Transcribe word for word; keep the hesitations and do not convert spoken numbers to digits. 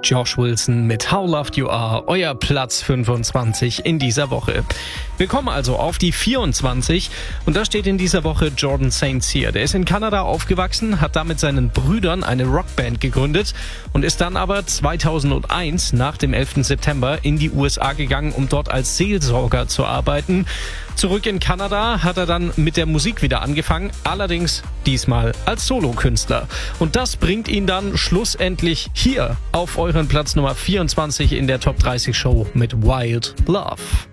Josh Wilson mit How Loved You Are, euer Platz fünfundzwanzig in dieser Woche. Wir kommen also auf die vierundzwanzig und da steht in dieser Woche Jordan Saint Cyr. Der ist in Kanada aufgewachsen, hat da mit seinen Brüdern eine Rockband gegründet und ist dann aber zweitausendeins nach dem elften September in die U S A gegangen, um dort als Seelsorger zu arbeiten. Zurück in Kanada hat er dann mit der Musik wieder angefangen, allerdings diesmal als Solokünstler. Und das bringt ihn dann schlussendlich hier auf euren Platz Nummer vierundzwanzig in der Top dreißig Show mit Wild Love.